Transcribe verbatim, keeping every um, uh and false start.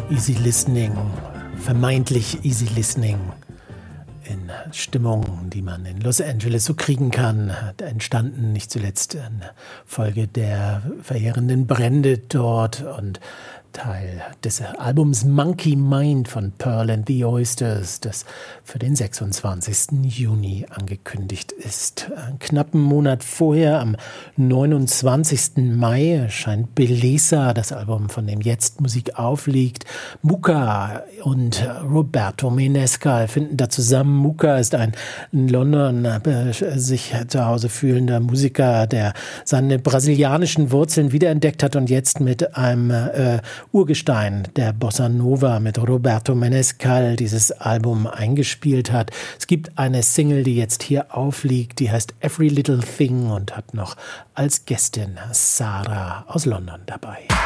Easy Listening, vermeintlich Easy Listening in Stimmung, die man in Los Angeles so kriegen kann, entstanden nicht zuletzt in Folge der verheerenden Brände dort und Teil des Albums Monkey Mind von Pearl and the Oysters, das für den sechsundzwanzigsten Juni angekündigt ist. Einen knappen Monat vorher, am neunundzwanzigsten Mai, erscheint Beleza, das Album, von dem jetzt Musik aufliegt. Muka und Roberto Menescal finden da zusammen. Muka ist ein in London äh, sich zu Hause fühlender Musiker, der seine brasilianischen Wurzeln wiederentdeckt hat und jetzt mit einem äh, Urgestein der Bossa Nova mit Roberto Menescal dieses Album eingespielt hat. Es gibt eine Single, die jetzt hier aufliegt, die heißt Every Little Thing und hat noch als Gästin Sarah aus London dabei.